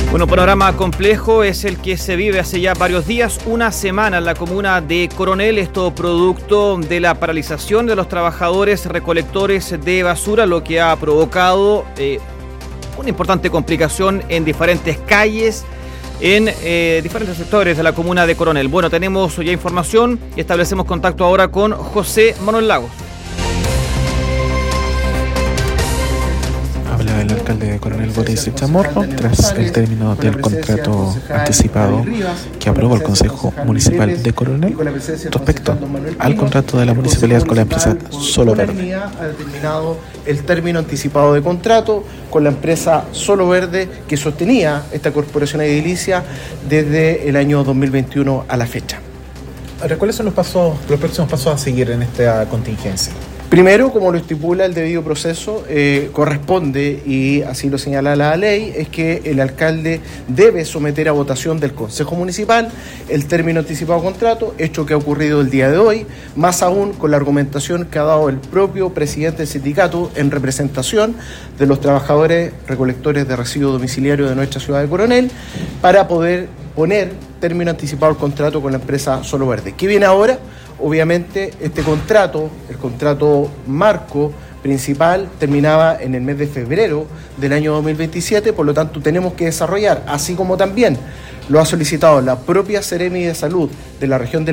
Bueno, panorama complejo es el que se vive hace ya varios días, una semana en la comuna de Coronel, esto producto de la paralización de los trabajadores recolectores de basura, lo que ha provocado una importante complicación en diferentes calles, en diferentes sectores de la comuna de Coronel. Bueno, tenemos ya información y establecemos contacto ahora con José Manuel Lagos. Habla el alcalde de Coronel, Boris Chamorro, tras el término del contrato anticipado que aprobó el Consejo Municipal de Coronel respecto al contrato de la municipalidad con la empresa Solo Verde. Ha determinado el término anticipado de contrato con la empresa Solo Verde que sostenía esta corporación edilicia desde el año 2021 a la fecha. Ahora, ¿cuáles son los próximos pasos a seguir en esta contingencia? Primero, como lo estipula el debido proceso, corresponde, y así lo señala la ley, es que el alcalde debe someter a votación del Consejo Municipal el término anticipado de contrato, hecho que ha ocurrido el día de hoy, más aún con la argumentación que ha dado el propio presidente del sindicato en representación de los trabajadores recolectores de residuos domiciliarios de nuestra ciudad de Coronel, para poder poner término anticipado del contrato con la empresa Solo Verde. ¿Qué viene ahora? Obviamente este contrato, el contrato marco principal, terminaba en el mes de febrero del año 2027, por lo tanto tenemos que desarrollar, así como también lo ha solicitado la propia Seremi de Salud de la región de